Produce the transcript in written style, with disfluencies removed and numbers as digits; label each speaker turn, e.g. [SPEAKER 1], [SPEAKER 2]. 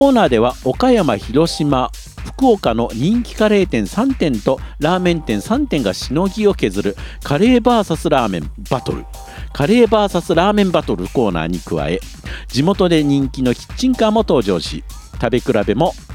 [SPEAKER 1] コーナーでは岡山、広島、福岡の人気カレー店3店とラーメン店3店がしのぎを削るカレー VS ラーメンバトル、カレー VS ラーメンバトルコーナーに加え、地元で人気のキッチンカーも登場し、食べ比べも